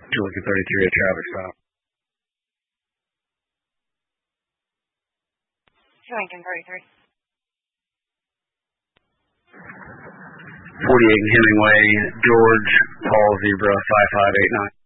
Lincoln 33 at traffic stop. Lincoln 33. 48 Hemingway, George, Paul Zebra, 5589.